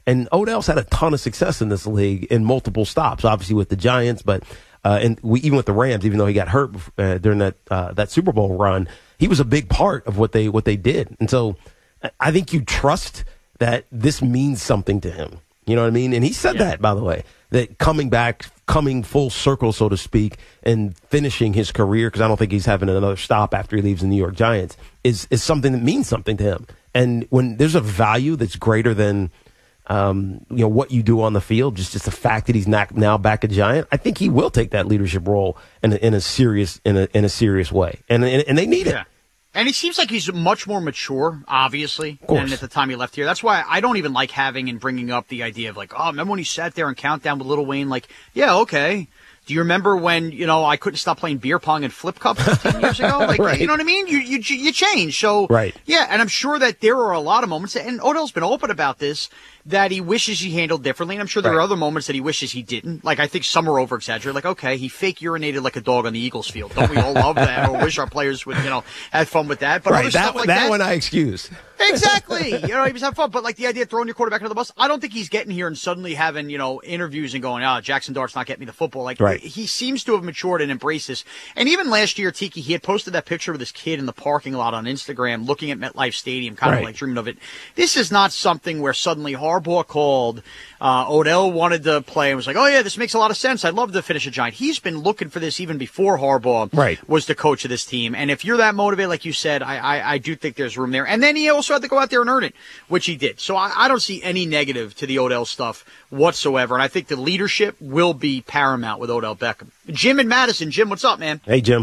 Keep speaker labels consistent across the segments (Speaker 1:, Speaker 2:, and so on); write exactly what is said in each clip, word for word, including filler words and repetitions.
Speaker 1: And Odell's had a ton of success in this league in multiple stops, obviously with the Giants, but uh, and we, even with the Rams, even though he got hurt uh, during that uh, that Super Bowl run, he was a big part of what they what they did. And so I think you trust that this means something to him. You know what I mean? And he said yeah. that, by the way, that coming back, coming full circle, so to speak, and finishing his career, because I don't think he's having another stop after he leaves the New York Giants, is is something that means something to him. And when there's a value that's greater than um, you know what you do on the field, just just the fact that he's not now back a Giant, I think he will take that leadership role in a, in a serious in a in a serious way, and and, and they need
Speaker 2: yeah.
Speaker 1: it.
Speaker 2: And he seems like he's much more mature, obviously, than at the time he left here. That's why I don't even like having and bringing up the idea of like, oh, remember when he sat there and countdown with Lil Wayne? Like, yeah, okay. Do you remember when, you know, I couldn't stop playing beer pong and flip cup fifteen years ago? Like,
Speaker 1: right.
Speaker 2: You know what I mean? You, you, you change. So,
Speaker 1: right.
Speaker 2: yeah, and I'm sure that there are a lot of moments, and Odell's been open about this, that he wishes he handled differently. And I'm sure there right. are other moments that he wishes he didn't. Like, I think some are over-exaggerated. Like, okay, he fake urinated like a dog on the Eagles field. Don't we all love that or wish our players would, you know, have fun with that? But
Speaker 1: right.
Speaker 2: other
Speaker 1: that,
Speaker 2: stuff like
Speaker 1: that,
Speaker 2: that
Speaker 1: one I excuse.
Speaker 2: Exactly. You know, he was having fun. But, like, the idea of throwing your quarterback under the bus, I don't think he's getting here and suddenly having, you know, interviews and going, oh, Jackson Dart's not getting me the football. Like,
Speaker 1: right.
Speaker 2: he seems to have matured and embraced this. And even last year, Tiki, he had posted that picture with his kid in the parking lot on Instagram looking at MetLife Stadium, kind
Speaker 1: right.
Speaker 2: of like dreaming of it. This is not something where suddenly Harbaugh called, uh, Odell wanted to play and was like, oh, yeah, this makes a lot of sense. I'd love to finish a Giant. He's been looking for this even before Harbaugh
Speaker 1: right.
Speaker 2: was the coach of this team. And if you're that motivated, like you said, I, I, I do think there's room there. And then he also had to go out there and earn it, which he did. So I, I don't see any negative to the Odell stuff whatsoever. And I think the leadership will be paramount with Odell Beckham. Jim in Madison. Jim, what's up, man?
Speaker 1: Hey, Jim.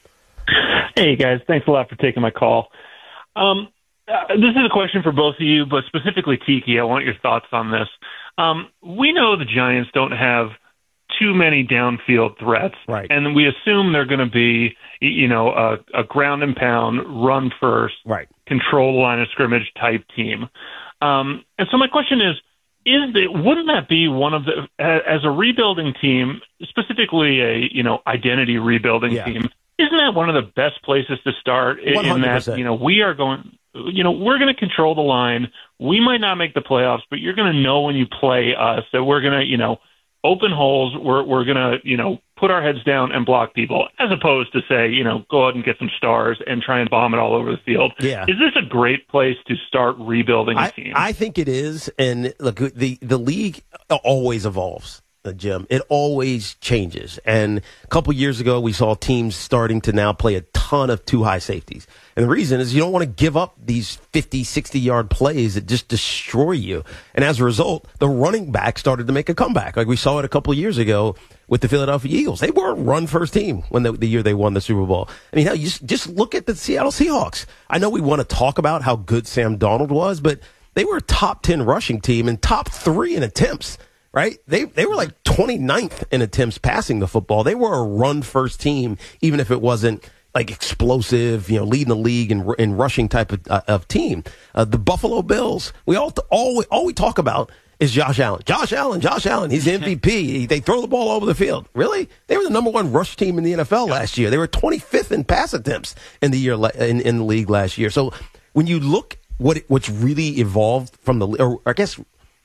Speaker 3: Hey, guys. Thanks a lot for taking my call. Um, uh, this is a question for both of you, but specifically Tiki. I want your thoughts on this. Um, we know the Giants don't have too many downfield threats,
Speaker 1: right.
Speaker 3: and we assume they're going to be, you know, a, a ground and pound, run first,
Speaker 1: right.
Speaker 3: control the line of scrimmage type team. Um, and so my question is, is the, wouldn't that be one of the, as a rebuilding team, specifically a, you know, identity rebuilding
Speaker 1: yeah.
Speaker 3: team, isn't that one of the best places to start in, in that, you know, we are going, you know, we're going to control the line. We might not make the playoffs, but you're going to know when you play us that we're going to, you know, open holes. We're, we're going to, you know, put our heads down and block people, as opposed to say, you know, go out and get some stars and try and bomb it all over the field.
Speaker 1: Yeah.
Speaker 3: Is this a great place to start rebuilding a
Speaker 1: I,
Speaker 3: team?
Speaker 1: I think it is. And look, the, the league always evolves, uh, Jim. It always changes. And a couple years ago, we saw teams starting to now play a ton of two high safeties. And the reason is you don't want to give up these fifty, sixty-yard plays that just destroy you. And as a result, the running back started to make a comeback. Like we saw it a couple of years ago with the Philadelphia Eagles. They were a run-first team when the, the year they won the Super Bowl. I mean, hell, you just, just look at the Seattle Seahawks. I know we want to talk about how good Sam Darnold was, but they were a top ten rushing team and top three in attempts, right? They they were like twenty-ninth in attempts passing the football. They were a run-first team, even if it wasn't like explosive, you know, leading the league in, in rushing type of, uh, of team. Uh, the Buffalo Bills, we all, all, we, all we talk about is Josh Allen. Josh Allen, Josh Allen, he's the M V P. They throw the ball all over the field. Really? They were the number one rush team in the N F L last year. They were twenty-fifth in pass attempts in the year in, in the league last year. So when you look what what's really evolved from the, or I guess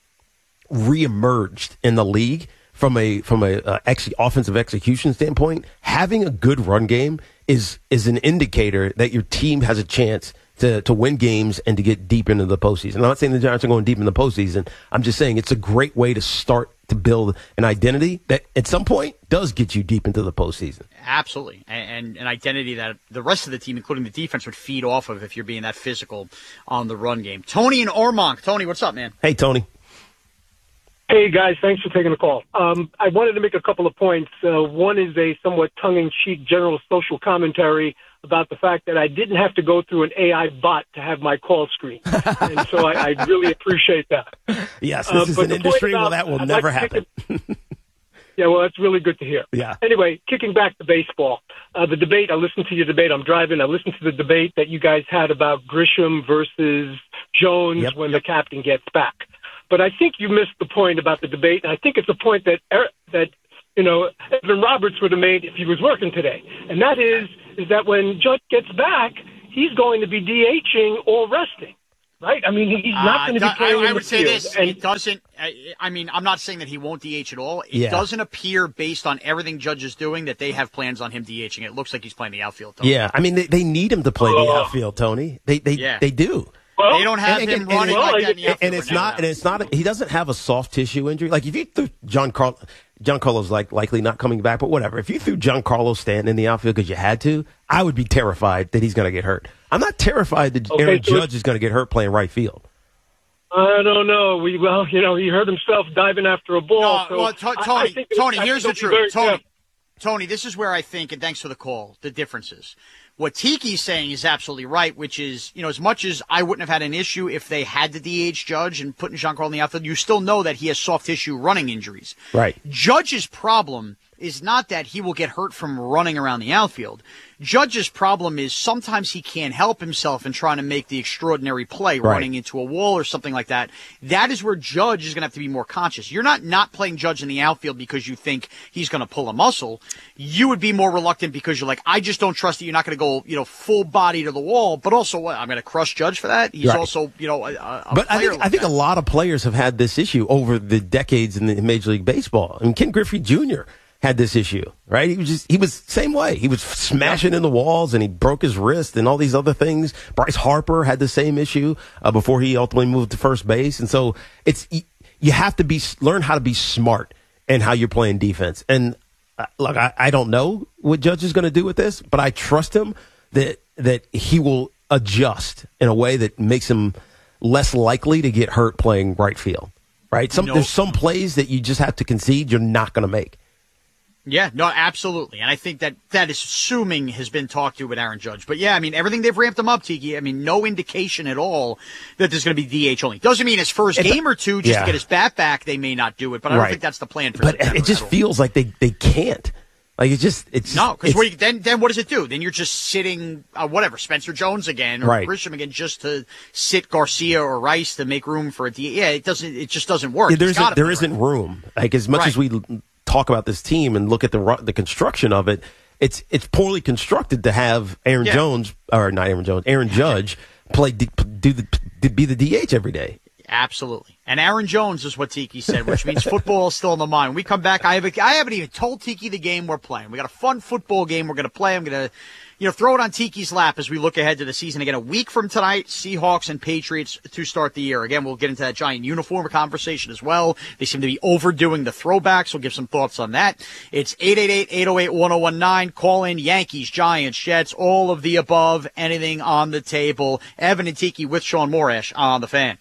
Speaker 1: reemerged in the league from a from a uh, ex- offensive execution standpoint, having a good run game is is an indicator that your team has a chance to, to win games and to get deep into the postseason. I'm not saying the Giants are going deep in the postseason. I'm just saying it's a great way to start to build an identity that at some point does get you deep into the postseason.
Speaker 2: Absolutely. And, and an identity that the rest of the team, including the defense, would feed off of if you're being that physical on the run game. Tony and Ormonk. Tony, what's up, man?
Speaker 1: Hey, Tony.
Speaker 4: Hey, guys. Thanks for taking the call. Um, I wanted to make a couple of points. Uh, one is a somewhat tongue-in-cheek general social commentary about the fact that I didn't have to go through an A I bot to have my call screened. And so I, I really appreciate that.
Speaker 1: Yes, this uh, is an industry where that will
Speaker 4: I'd
Speaker 1: never
Speaker 4: like
Speaker 1: happen.
Speaker 4: It, yeah, well, that's really good to hear.
Speaker 1: Yeah.
Speaker 4: Anyway, kicking back to baseball, uh, the debate, I listened to your debate. I'm driving. I listened to the debate that you guys had about Grisham versus Jones
Speaker 1: yep.
Speaker 4: when the captain gets back. But I think you missed the point about the debate, and I think it's a point that that you know Evan Roberts would have made if he was working today, and that is is that when Judd gets back, he's going to be DHing or resting. right? I mean, he's not going to
Speaker 2: uh,
Speaker 4: be carrying
Speaker 2: I, I
Speaker 4: the
Speaker 2: would say
Speaker 4: field.
Speaker 2: this.
Speaker 4: And
Speaker 2: it doesn't, I, I mean, I'm not saying that he won't D H at all. It
Speaker 1: yeah.
Speaker 2: doesn't appear, based on everything Judge is doing, that they have plans on him DHing. It looks like he's playing the outfield, Tony.
Speaker 1: Yeah, I mean, they, they need him to play
Speaker 4: oh.
Speaker 1: the outfield, Tony. They they
Speaker 2: yeah.
Speaker 1: they do.
Speaker 4: Well,
Speaker 2: they don't have
Speaker 1: and,
Speaker 2: him
Speaker 1: and,
Speaker 2: running
Speaker 1: and,
Speaker 2: like
Speaker 1: well,
Speaker 2: that in the outfield.
Speaker 1: And it's not, and it's not. He doesn't have a soft tissue injury. Like if you threw Giancarlo, Giancarlo's like likely not coming back, but whatever. If you threw Giancarlo Stanton in the outfield because you had to, I would be terrified that he's going to get hurt. I'm not terrified that
Speaker 4: okay,
Speaker 1: Aaron
Speaker 4: so
Speaker 1: Judge is going to get hurt playing right field.
Speaker 4: I don't know. We well, you know, he hurt himself diving after a ball.
Speaker 2: No,
Speaker 4: so
Speaker 2: well, t- Tony,
Speaker 4: I, I think
Speaker 2: Tony,
Speaker 4: I
Speaker 2: here's the
Speaker 4: think it'll be
Speaker 2: truth.
Speaker 4: very
Speaker 2: Tony,
Speaker 4: tough.
Speaker 2: Tony, this is where I think, and thanks for the call, the differences. What Tiki's saying is absolutely right, which is, you know, as much as I wouldn't have had an issue if they had to D H Judge and putting Giancarlo in the outfield, you still know that he has soft tissue running injuries.
Speaker 1: Right.
Speaker 2: Judge's problem is not that he will get hurt from running around the outfield. Judge's problem is sometimes he can't help himself in trying to make the extraordinary play,
Speaker 1: right.
Speaker 2: running into a wall or something like that. That is where Judge is going to have to be more conscious. You're not not playing Judge in the outfield because you think he's going to pull a muscle. You would be more reluctant because you're like, I just don't trust that you're not going to go, you know, full body to the wall. But also, what, I'm going to crush Judge for that. He's
Speaker 1: right.
Speaker 2: also, you know, a, a
Speaker 1: but I think
Speaker 2: like
Speaker 1: I think
Speaker 2: that.
Speaker 1: a lot of players have had this issue over the decades in the Major League Baseball. I mean, Ken Griffey Junior had this issue, right? He was just, he was same way. He was smashing in the walls and he broke his wrist and all these other things. Bryce Harper had the same issue uh, before he ultimately moved to first base. And so it's, you have to be, learn how to be smart in how you're playing defense. And uh, look, I, I don't know what Judge is going to do with this, but I trust him that, that he will adjust in a way that makes him less likely to get hurt playing right field, right? Some,
Speaker 2: nope.
Speaker 1: There's some plays that you just have to concede you're not going to make.
Speaker 2: Yeah, no, absolutely. And I think that that is assuming has been talked to with Aaron Judge. But yeah, I mean, everything they've ramped him up, Tiki. I mean, no indication at all that there's going to be D H only. Doesn't mean his first
Speaker 1: it,
Speaker 2: game or two, just
Speaker 1: yeah.
Speaker 2: to get his bat back, they may not do it. But I don't
Speaker 1: right.
Speaker 2: think that's the plan for
Speaker 1: But
Speaker 2: September
Speaker 1: it just feels like they, they can't. Like, it just, it's
Speaker 2: No, because then, then what does it do? Then you're just sitting, uh, whatever, Spencer Jones again, or
Speaker 1: right.
Speaker 2: Grisham again, just to sit Garcia or Rice to make room for a D H. Yeah, it doesn't, it just doesn't work.
Speaker 1: Yeah, there isn't, there isn't
Speaker 2: right.
Speaker 1: room. Like, as much
Speaker 2: right.
Speaker 1: as we talk about this team and look at the the construction of it, it's it's poorly constructed to have Aaron
Speaker 2: yeah.
Speaker 1: Jones, or not Aaron Jones, Aaron Judge play do the be the D H every day.
Speaker 2: Absolutely. And Aaron Jones is what Tiki said, which means football is still in the mind. When we come back, I have a, I haven't even told Tiki the game we're playing. We got a fun football game we're going to play. I'm going to, you know, throw it on Tiki's lap as we look ahead to the season. Again, a week from tonight, Seahawks and Patriots to start the year. Again, we'll get into that giant uniform conversation as well. They seem to be overdoing the throwbacks. We'll give some thoughts on that. It's eight eight eight, eight oh eight, one oh one nine. Call in Yankees, Giants, Jets, all of the above, anything on the table. Evan and Tiki with Sean Morash on The Fan.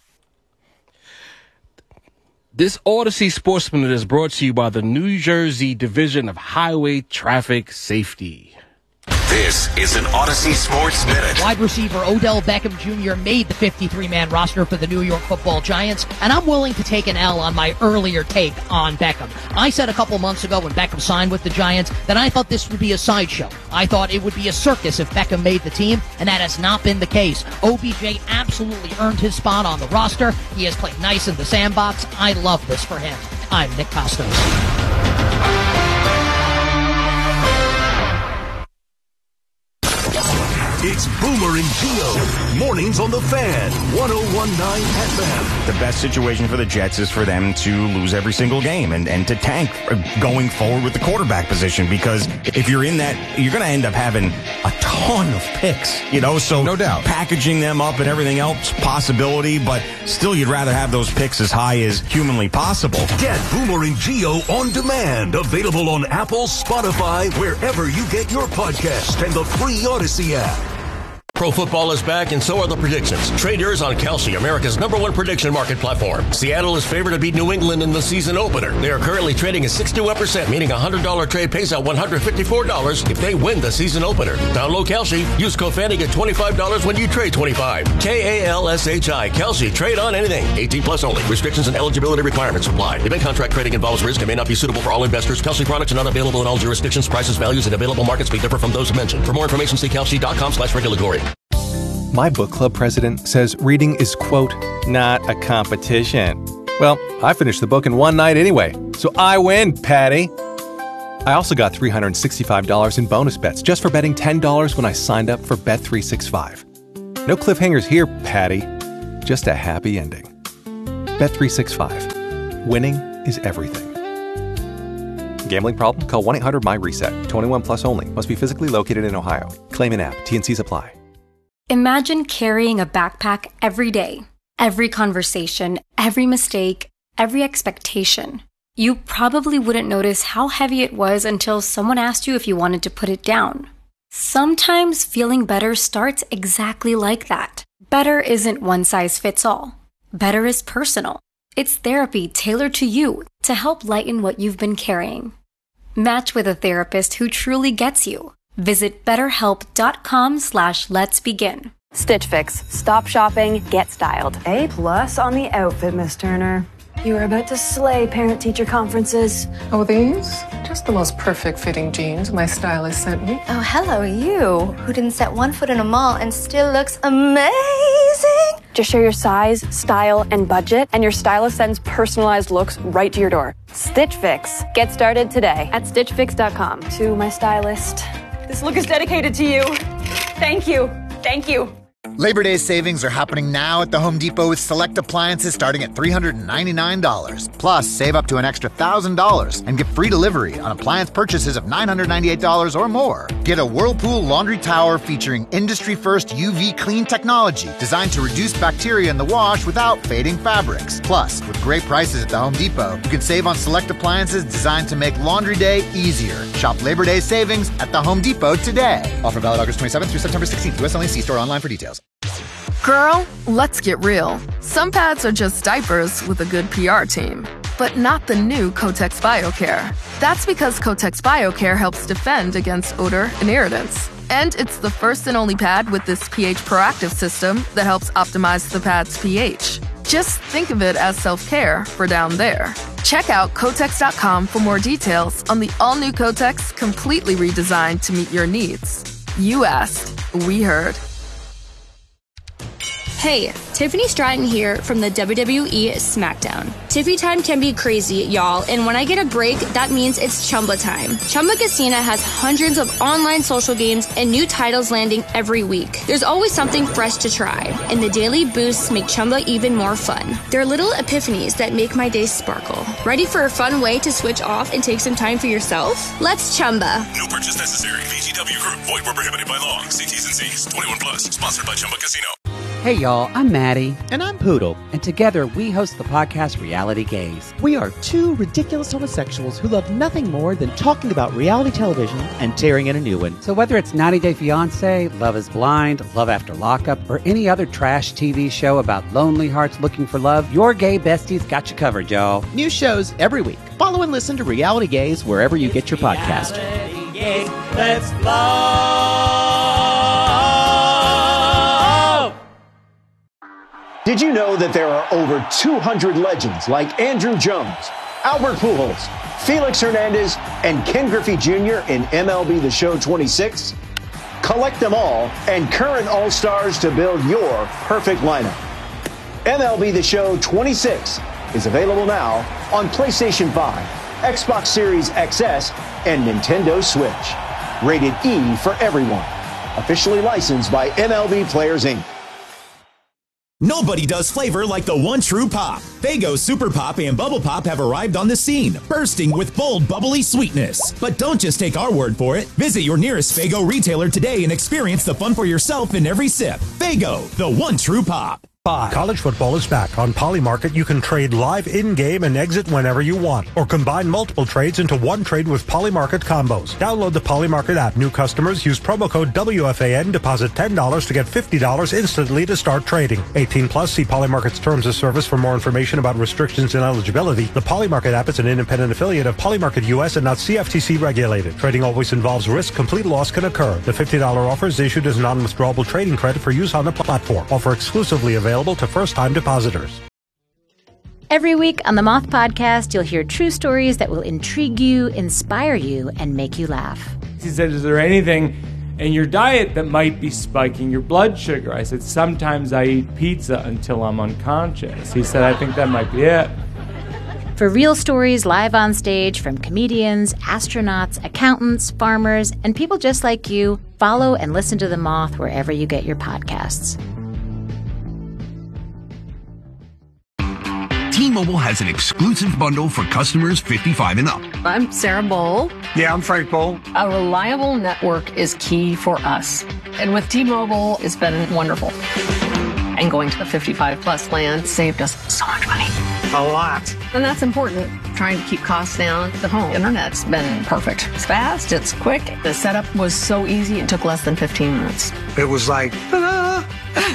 Speaker 5: This Odyssey Sports Minute is brought to you by the New Jersey Division of Highway Traffic Safety.
Speaker 6: This is an Odyssey Sports Minute.
Speaker 7: Wide receiver Odell Beckham Junior made the fifty-three man roster for the New York Football Giants, and I'm willing to take an L on my earlier take on Beckham. I said a couple months ago when Beckham signed with the Giants that I thought this would be a sideshow. I thought it would be a circus if Beckham made the team, and that has not been the case. O B J absolutely earned his spot on the roster. He has played nice in the sandbox. I love this for him. I'm Nick Costos.
Speaker 6: It's Boomer and Gio. Mornings on The Fan. one oh one point nine F M.
Speaker 8: The best situation for the Jets is for them to lose every single game and, and to tank going forward with the quarterback position, because if you're in that, you're going to end up having a ton of picks, you know, so
Speaker 9: no doubt
Speaker 8: packaging them up and everything else, possibility, but still you'd rather have those picks as high as humanly possible.
Speaker 6: Get Boomer and Gio on demand. Available on Apple, Spotify, wherever you get your podcast, and the free Odyssey app.
Speaker 10: Pro football is back, and so are the predictions. Trade yours on Kalshi, America's number one prediction market platform. Seattle is favored to beat New England in the season opener. They are currently trading at sixty-one percent, meaning a one hundred dollars trade pays out one hundred fifty-four dollars if they win the season opener. Download Kalshi. Use code FAN to get twenty-five dollars when you trade twenty-five dollars. K A L S H I. Kalshi. Trade on anything. eighteen plus only. Restrictions and eligibility requirements apply. Event contract trading involves risk and may not be suitable for all investors. Kalshi products are not available in all jurisdictions. Prices, values, and available markets may differ from those mentioned. For more information, see Kalshi.com slash regulatory.
Speaker 9: My book club president says reading is, quote, not a competition. Well, I finished the book in one night anyway, so I win, Patty. I also got three hundred sixty-five dollars in bonus bets just for betting ten dollars when I signed up for Bet three sixty-five. No cliffhangers here, Patty. just a happy ending. Bet three sixty-five. Winning is everything. Gambling problem? Call one eight hundred my reset. twenty-one plus only. Must be physically located in Ohio. Claim in app. T and Cs apply.
Speaker 11: Imagine carrying a backpack every day. Every conversation, every mistake, every expectation. You probably wouldn't notice how heavy it was until someone asked you if you wanted to put it down. Sometimes feeling better starts exactly like that. Better isn't one size fits all. Better is personal. It's therapy tailored to you to help lighten what you've been carrying. Match with a therapist who truly gets you. Visit betterhelp.com slash let's begin.
Speaker 12: Stitch Fix. Stop shopping, get styled.
Speaker 13: A plus on the outfit, Miss Turner. You are about to slay parent-teacher conferences.
Speaker 14: Oh, these? Just the most perfect fitting jeans my stylist sent me.
Speaker 15: Oh, hello, you, who didn't set one foot in a mall and still looks amazing.
Speaker 12: Just share your size, style, and budget, and your stylist sends personalized looks right to your door. Stitch Fix. Get started today at stitch fix dot com.
Speaker 13: To my stylist.
Speaker 12: This look is dedicated to you. Thank you. Thank you.
Speaker 16: Labor Day savings are happening now at the Home Depot with select appliances starting at three hundred ninety-nine dollars. Plus, save up to an extra one thousand dollars and get free delivery on appliance purchases of nine hundred ninety-eight dollars or more. Get a Whirlpool laundry tower featuring industry-first U V clean technology designed to reduce bacteria in the wash without fading fabrics. Plus, with great prices at the Home Depot, you can save on select appliances designed to make laundry day easier. Shop Labor Day savings at the Home Depot today. Offer valid August twenty-seventh through September sixteenth. U S only. See store online for details.
Speaker 17: Girl, let's get real. Some pads are just diapers with a good P R team, but not the new Kotex BioCare. That's because Kotex BioCare helps defend against odor and irritants. And it's the first and only pad with this pH proactive system that helps optimize the pad's pH. Just think of it as self-care for down there. Check out Kotex dot com for more details on the all-new Kotex, completely redesigned to meet your needs. You asked, we heard.
Speaker 18: Hey, Tiffany Stratton here from the W W E SmackDown. Tiffy time can be crazy, y'all, and when I get a break, that means it's Chumba time. Chumba Casino has hundreds of online social games and new titles landing every week. There's always something fresh to try, and the daily boosts make Chumba even more fun. There are little epiphanies that make my day sparkle. Ready for a fun way to switch off and take some time for yourself? Let's Chumba.
Speaker 19: No purchase necessary. V G W Group. Void where prohibited by law. See T's and C's. twenty-one plus. Sponsored by Chumba Casino.
Speaker 20: Hey y'all, I'm Maddie. And I'm Poodle. And together we host the podcast Reality Gaze. We are two ridiculous homosexuals who love nothing more than talking about reality television and tearing in a new one. So whether it's ninety day fiancé, Love is Blind, Love After Lockup, or any other trash T V show about lonely hearts looking for love, your gay besties got you covered, y'all. New shows every week. Follow and listen to Reality Gaze wherever you get your podcast.
Speaker 21: Reality Gaze, let's love.
Speaker 22: Did you know that there are over two hundred legends like Andrew Jones, Albert Pujols, Felix Hernandez, and Ken Griffey Junior in M L B The Show twenty-six? Collect them all and current All-Stars to build your perfect lineup. M L B The Show twenty-six is available now on PlayStation five, Xbox Series X S, and Nintendo Switch. Rated E for everyone. Officially licensed by M L B Players, Incorporated.
Speaker 23: Nobody does flavor like the one true pop. Faygo Super Pop and Bubble Pop have arrived on the scene, bursting with bold, bubbly sweetness. But don't just take our word for it. Visit your nearest Faygo retailer today and experience the fun for yourself in every sip. Faygo, the one true pop.
Speaker 24: Five. College football is back. On Polymarket, you can trade live in-game and exit whenever you want, or combine multiple trades into one trade with Polymarket combos. Download the Polymarket app. New customers use promo code W F A N, deposit ten dollars to get fifty dollars instantly to start trading. eighteen plus, see Polymarket's terms of service for more information about restrictions and eligibility. The Polymarket app is an independent affiliate of Polymarket U S and not C F T C regulated. Trading always involves risk. Complete loss can occur. The fifty dollars offer is issued as non-withdrawable trading credit for use on the platform. Offer exclusively available to first-time depositors.
Speaker 25: Every week on the Moth Podcast, you'll hear true stories that will intrigue you, inspire you, and make you laugh.
Speaker 26: He said, is there anything in your diet that might be spiking your blood sugar? I said, sometimes I eat pizza until I'm unconscious. He said, I think that might be it.
Speaker 25: For real stories live on stage from comedians, astronauts, accountants, farmers, and people just like you, follow and listen to The Moth wherever you get your podcasts.
Speaker 1: T-Mobile has an exclusive bundle for customers fifty-five and up.
Speaker 2: I'm Sarah Bowl.
Speaker 3: Yeah, I'm Frank Bowl.
Speaker 2: A reliable network is key for us. And with T-Mobile, it's been wonderful. And going to the fifty-five plus plan saved us so much money.
Speaker 3: A lot.
Speaker 2: And that's important. Trying to keep costs down. The home internet's been perfect. It's fast, it's quick. The setup was so easy, it took less than fifteen minutes.
Speaker 3: It was like, ta-da!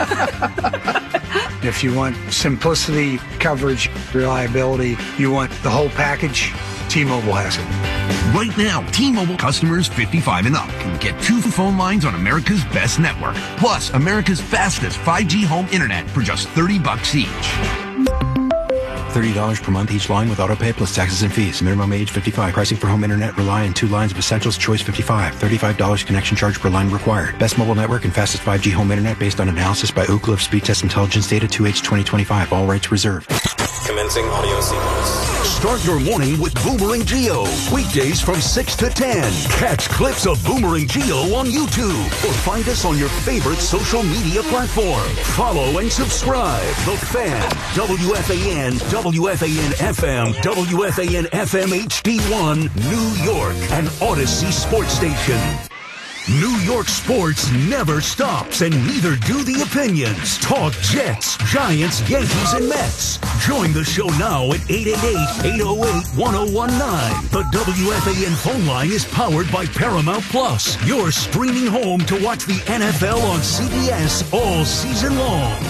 Speaker 3: If you want simplicity, coverage, reliability, you want the whole package, T-Mobile has it.
Speaker 1: Right now, T-Mobile customers fifty-five and up can get two phone lines on America's best network, plus America's fastest five G home internet for just thirty bucks each.
Speaker 4: thirty dollars per month each line with autopay plus taxes and fees. Minimum age fifty-five. Pricing for home internet rely on two lines of Essentials Choice fifty-five. thirty-five dollars connection charge per line required. Best mobile network and fastest five G home internet based on analysis by Ookla of Speed Test Intelligence Data two H twenty twenty-five. All rights reserved.
Speaker 6: Commencing audio sequence. Start your morning with Boomerang Geo. Weekdays from six to ten. Catch clips of Boomerang Geo on YouTube or find us on your favorite social media platform. Follow and subscribe. The Fan, W F A N, W F A N F M, W F A N F M H D one, New York, and Odyssey Sports Station. New York sports never stops, and neither do the opinions. Talk Jets, Giants, Yankees, and Mets. Join the show now at eight eight eight, eight oh eight, one oh one nine. The W F A N phone line is powered by Paramount Plus, your streaming home to watch the N F L on C B S all season long.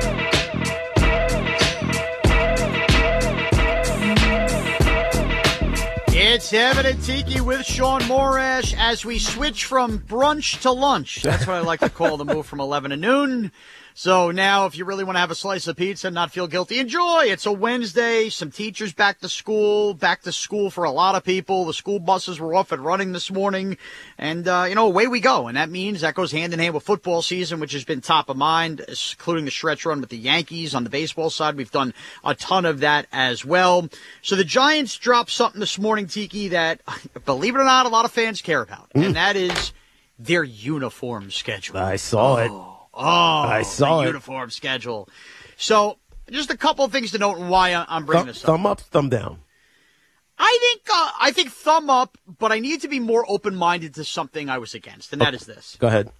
Speaker 5: It's Evan and Tiki with Sean Morash as we switch from brunch to lunch. That's what I like to call the move from eleven to noon. So now if you really want to have a slice of pizza and not feel guilty, enjoy. It's a Wednesday. Some teachers back to school. Back to school for a lot of people. The school buses were off and running this morning. And, uh, you know, away we go. And that means that goes hand in hand with football season, which has been top of mind, including the stretch run with the Yankees on the baseball side. We've done a ton of that as well. So the Giants dropped something this morning, Tiki, that, believe it or not, a lot of fans care about. Mm. And that is their uniform schedule.
Speaker 7: I saw
Speaker 5: oh.
Speaker 7: it.
Speaker 5: Oh,
Speaker 7: I saw
Speaker 5: the
Speaker 7: it.
Speaker 5: uniform schedule. So, just a couple of things to note and why I'm bringing
Speaker 7: Th-
Speaker 5: this up.
Speaker 7: Thumb up, thumb down.
Speaker 5: I think uh, I think thumb up, but I need to be more open-minded to something I was against, and that
Speaker 7: oh,
Speaker 5: is this.
Speaker 7: Go ahead.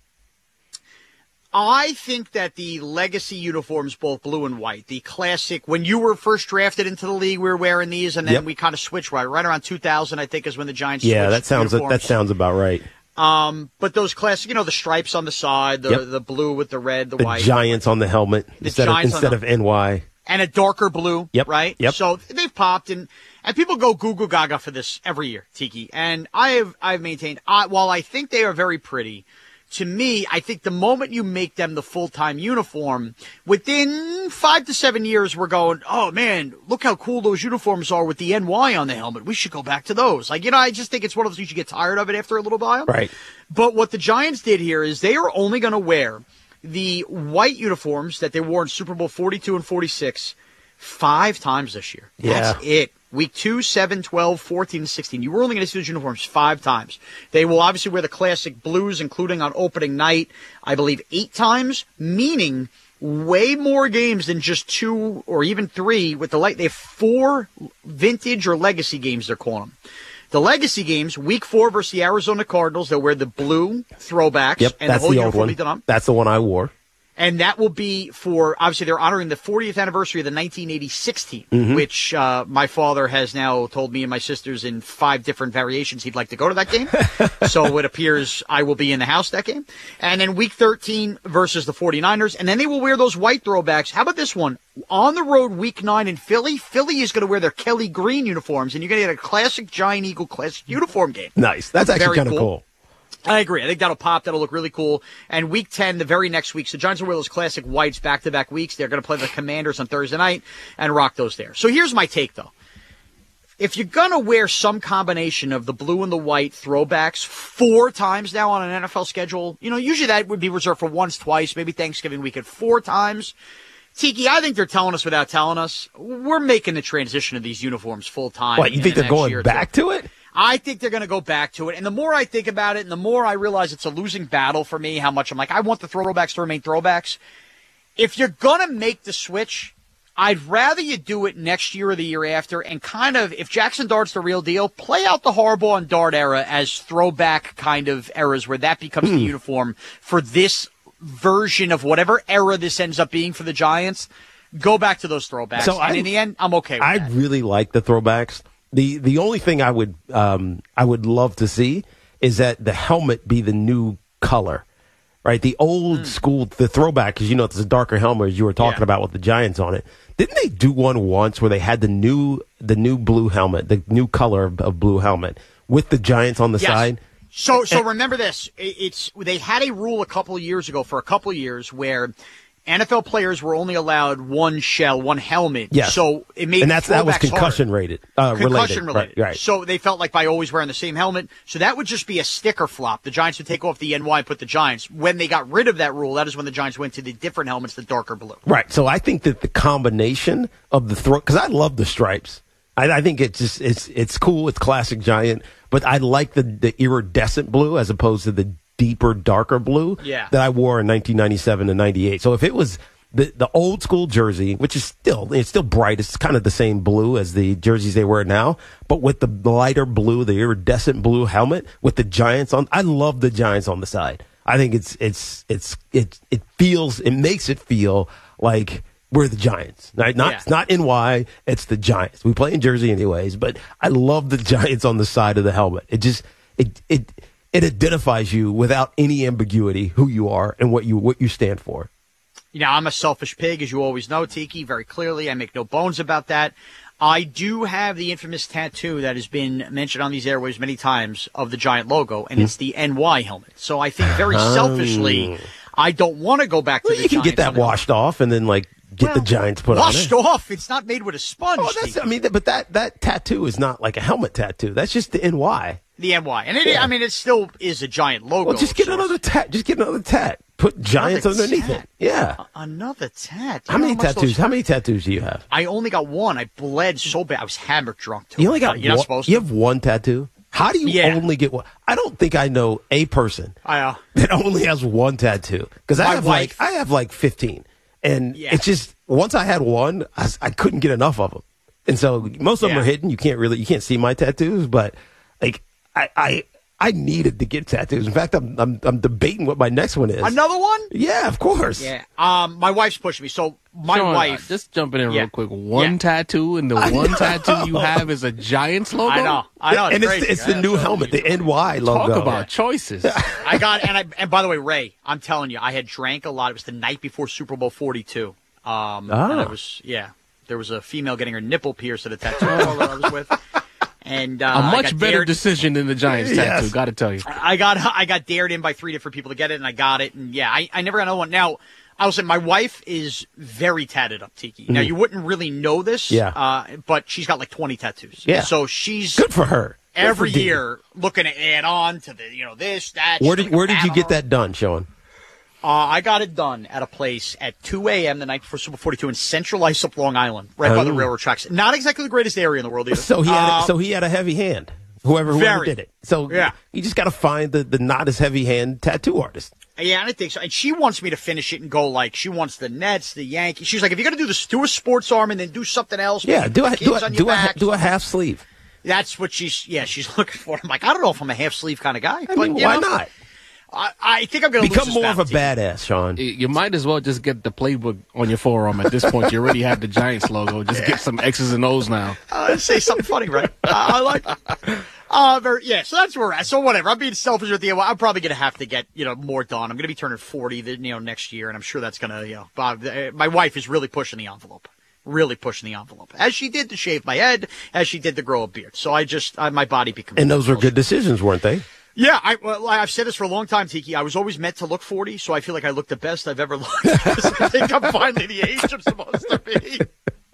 Speaker 5: I think that the legacy uniforms, both blue and white, the classic, when you were first drafted into the league, we were wearing these, and then yep. we kind of switched right, right around two thousand, I think, is when the Giants
Speaker 7: yeah,
Speaker 5: switched
Speaker 7: that sounds
Speaker 5: uniforms.
Speaker 7: that sounds about right.
Speaker 5: Um, but those classic, you know, the stripes on the side, the
Speaker 7: yep.
Speaker 5: the blue with the red, the,
Speaker 7: the
Speaker 5: white.
Speaker 7: The Giants on the helmet
Speaker 5: the
Speaker 7: instead of, instead of N Y.
Speaker 5: And a darker blue,
Speaker 7: yep.
Speaker 5: right?
Speaker 7: Yep.
Speaker 5: So they've popped, and, and people go goo goo gaga for this every year, Tiki. And I have I've maintained, I, while I think they are very pretty, to me, I think the moment you make them the full-time uniform, within five to seven years, we're going, oh, man, look how cool those uniforms are with the N Y on the helmet. We should go back to those. Like, you know, I just think it's one of those things you get tired of it after a little while.
Speaker 7: Right.
Speaker 5: But what the Giants did here is they are only going to wear the white uniforms that they wore in Super Bowl forty-two and forty-six five times this year.
Speaker 7: Yeah.
Speaker 5: That's it. Week two, seven, twelve, fourteen, sixteen. You were only going to see those uniforms five times. They will obviously wear the classic blues, including on opening night, I believe, eight times, meaning way more games than just two or even three with the light. They have four vintage or legacy games, they're calling them. The legacy games, week four versus the Arizona Cardinals, they'll wear the blue throwbacks.
Speaker 7: Yep,
Speaker 5: and
Speaker 7: that's
Speaker 5: the, whole
Speaker 7: the old
Speaker 5: uniform
Speaker 7: one. That's the one I wore.
Speaker 5: And that will be for, obviously, they're honoring the fortieth anniversary of the nineteen eighty-six team,
Speaker 7: mm-hmm.
Speaker 5: which uh, my father has now told me and my sisters in five different variations he'd like to go to that game. So it appears I will be in the house that game. And then week thirteen versus the forty-niners. And then they will wear those white throwbacks. How about this one? On the road, week nine in Philly, Philly is going to wear their Kelly Green uniforms, and you're going to get a classic Giant Eagle classic uniform game.
Speaker 7: Nice. That's actually kind of
Speaker 5: cool.
Speaker 7: cool.
Speaker 5: I agree. I think that'll pop. That'll look really cool. And week ten, the very next week, so Giants will wear those classic whites back-to-back weeks. They're going to play the Commanders on Thursday night and rock those there. So here's my take, though. If you're going to wear some combination of the blue and the white throwbacks four times now on an N F L schedule, you know, usually that would be reserved for once, twice, maybe Thanksgiving weekend, four times. Tiki, I think they're telling us without telling us. We're making the transition of these uniforms full-time.
Speaker 7: What, you think
Speaker 5: the
Speaker 7: they're going back to it?
Speaker 5: I think they're going to go back to it. And the more I think about it, and the more I realize it's a losing battle for me, how much I'm like, I want the throwbacks to remain throwbacks. If you're going to make the switch, I'd rather you do it next year or the year after and kind of, if Jackson Dart's the real deal, play out the Harbaugh and Dart era as throwback kind of eras where that becomes mm. the uniform for this version of whatever era this ends up being for the Giants. Go back to those throwbacks. So and I, in the end, I'm okay with
Speaker 7: I
Speaker 5: that.
Speaker 7: I really like the throwbacks. The the only thing I would um, I would love to see is that the helmet be the new color. Right, the old mm. school, the throwback, because you know it's a darker helmet as you were talking yeah. about with the Giants on it. Didn't they do one once where they had the new the new blue helmet, the new color of, of blue helmet with the Giants on the
Speaker 5: yes.
Speaker 7: side?
Speaker 5: So, so remember this: it's they had a rule a couple of years ago for a couple of years where N F L players were only allowed one shell, one helmet.
Speaker 7: Yes.
Speaker 5: So it made
Speaker 7: and that's that was concussion
Speaker 5: harder.
Speaker 7: rated, uh,
Speaker 5: concussion
Speaker 7: related.
Speaker 5: related.
Speaker 7: Right, right.
Speaker 5: So they felt like by always wearing the same helmet, so that would just be a sticker flop. The Giants would take off the N Y and put the Giants. When they got rid of that rule, that is when the Giants went to the different helmets, the darker blue.
Speaker 7: Right. So I think that the combination of the throw, because I love the stripes. I, I think it's just it's it's cool. It's classic Giant, but I like the the iridescent blue as opposed to the deeper, darker blue
Speaker 5: yeah.
Speaker 7: that I wore in nineteen ninety-seven and ninety-eight. So if it was The the old school jersey, which is still it's still bright, it's kind of the same blue as the jerseys they wear now, but with the lighter blue, the iridescent blue helmet with the Giants on. I love the Giants on the side. I think it's it's it's it it feels it makes it feel like we're the Giants, right? Not
Speaker 5: yeah.
Speaker 7: not N Y, it's the Giants. We play in Jersey anyways, but I love the Giants on the side of the helmet. It just it it it identifies you without any ambiguity who you are and what you what you stand for.
Speaker 5: You know, I'm a selfish pig, as you always know, Tiki, very clearly. I make no bones about that. I do have the infamous tattoo that has been mentioned on these airwaves many times of the Giant logo, and mm. it's the N Y helmet. So I think very selfishly, I don't want to go back to
Speaker 7: well,
Speaker 5: the
Speaker 7: you can
Speaker 5: Giants
Speaker 7: get that washed helmet. off and then, like, get
Speaker 5: well,
Speaker 7: the Giants put
Speaker 5: washed
Speaker 7: on it.
Speaker 5: Washed off? It's not made with a sponge.
Speaker 7: Oh, that's, I mean, but that, that tattoo is not like a helmet tattoo. That's just the N Y.
Speaker 5: The N Y. And it,
Speaker 7: yeah.
Speaker 5: I mean, it still is a Giant logo.
Speaker 7: Well, just get another tat. Just get another tat. Put Giants
Speaker 5: another
Speaker 7: underneath
Speaker 5: tat.
Speaker 7: it. Yeah.
Speaker 5: A- another tat.
Speaker 7: How many tattoos? How many tattoos do you have?
Speaker 5: I only got one. I bled so bad. I was hammered drunk, too.
Speaker 7: You only got
Speaker 5: You're
Speaker 7: one?
Speaker 5: not supposed to.
Speaker 7: You have one tattoo? How do you
Speaker 5: yeah.
Speaker 7: only get one? I don't think I know a person
Speaker 5: I, uh,
Speaker 7: that only has one tattoo. Because I have
Speaker 5: wife.
Speaker 7: like I have like fifteen. And
Speaker 5: yeah.
Speaker 7: it's just, once I had one, I, I couldn't get enough of them. And so most of them
Speaker 5: yeah.
Speaker 7: are hidden. You can't really, you can't see my tattoos, but like, I, I, I needed to get tattoos. In fact, I'm, I'm, I'm debating what my next one is.
Speaker 5: Another one?
Speaker 7: Yeah, of course.
Speaker 5: Yeah. Um, my wife's pushing me. So my
Speaker 8: Sean,
Speaker 5: wife.
Speaker 8: Just jumping in
Speaker 5: yeah.
Speaker 8: real quick. One
Speaker 5: yeah.
Speaker 8: tattoo, and the
Speaker 7: I
Speaker 8: one
Speaker 7: know.
Speaker 8: tattoo you have is a Giants logo.
Speaker 5: I know. I know. It's
Speaker 7: and
Speaker 5: crazy.
Speaker 7: it's, it's the new helmet, the N Y logo.
Speaker 8: Talk about choices.
Speaker 5: I got, and I, and by the way, Ray, I'm telling you, I had drank a lot. It was the night before Super Bowl forty-two. Um,
Speaker 7: ah.
Speaker 5: and it was, yeah, there was a female getting her nipple pierced at a tattoo parlor I was with. And, uh,
Speaker 8: a much better
Speaker 5: dared.
Speaker 8: decision than the Giants tattoo,
Speaker 7: yes.
Speaker 8: got to tell you.
Speaker 5: I got I got dared in by three different people to get it, and I got it. And, yeah, I, I never got another one. Now, I will say my wife is very tatted up, Tiki. Now, you wouldn't really know this,
Speaker 7: Yeah.
Speaker 5: uh, but she's got like twenty tattoos.
Speaker 7: Yeah.
Speaker 5: So she's
Speaker 7: Good for her. Good
Speaker 5: every
Speaker 7: for Dean.
Speaker 5: year looking to add on to the, you know, this, that.
Speaker 7: Where
Speaker 5: She's
Speaker 7: did
Speaker 5: like
Speaker 7: where did you get
Speaker 5: add-on.
Speaker 7: that done, Sean?
Speaker 5: Uh, I got it done at a place at two a.m. the night before Super forty-two in Central Islip, Long Island, right by the
Speaker 7: Oh.
Speaker 5: railroad tracks. Not exactly the greatest area in the world either.
Speaker 7: So he had
Speaker 5: Uh,
Speaker 7: a, so he had a heavy hand. Whoever whoever
Speaker 5: very.
Speaker 7: did it. So
Speaker 5: Yeah.
Speaker 7: you just got to find the, the not as heavy hand tattoo artist.
Speaker 5: Yeah, I think so. And she wants me to finish it and go like she wants the Nets, the Yankees. She's like, if you're gonna do this, do a sports arm and then do something else.
Speaker 7: Yeah, do a
Speaker 5: kids
Speaker 7: do a
Speaker 5: on
Speaker 7: do
Speaker 5: your
Speaker 7: a,
Speaker 5: back.
Speaker 7: do a half sleeve.
Speaker 5: That's what she's. Yeah, she's looking for. I'm like, I don't know if I'm a half sleeve kind of guy.
Speaker 7: I
Speaker 5: but,
Speaker 7: mean,
Speaker 5: you
Speaker 7: why
Speaker 5: know,
Speaker 7: not?
Speaker 5: I, I think I'm gonna
Speaker 7: Become
Speaker 5: lose
Speaker 7: more
Speaker 5: this
Speaker 7: of a
Speaker 5: battle,
Speaker 7: badass, Sean.
Speaker 8: You might as well just get the playbook on your forearm at this point. You already have the Giants logo. Just get some X's and O's now.
Speaker 5: Uh, say something funny, right? Uh, I like it. Uh, very, yeah, so that's where we're at. So whatever. I'm being selfish with you. I'm probably going to have to get, you know, more done. I'm going to be turning forty, the, you know, next year, and I'm sure that's going to, you know, Bob, uh, my wife is really pushing the envelope. Really pushing the envelope. As she did to shave my head, as she did to grow a beard. So I just, I, my body becomes.
Speaker 7: And those were good decisions, weren't they?
Speaker 5: Yeah, I, well, I've said this for a long time, Tiki. I was always meant to look forty, so I feel like I look the best I've ever looked. I think I'm finally the age I'm supposed to be.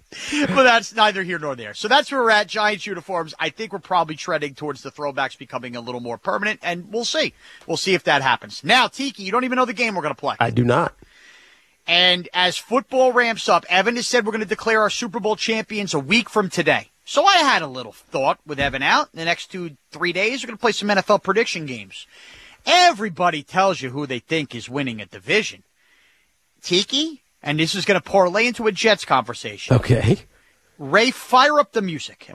Speaker 5: But that's neither here nor there. So that's where we're at. Giants uniforms. I think we're probably treading towards the throwbacks becoming a little more permanent, and we'll see. We'll see if that happens. Now, Tiki, you don't even know the game we're going to play.
Speaker 7: I do not.
Speaker 5: And as football ramps up, Evan has said we're going to declare our Super Bowl champions a week from today. So I had a little thought with Evan out. In the next two, three days, we're going to play some N F L prediction games. Everybody tells you who they think is winning a division. Tiki, and this is going to parlay into a Jets conversation.
Speaker 7: Okay.
Speaker 5: Ray, fire up the music.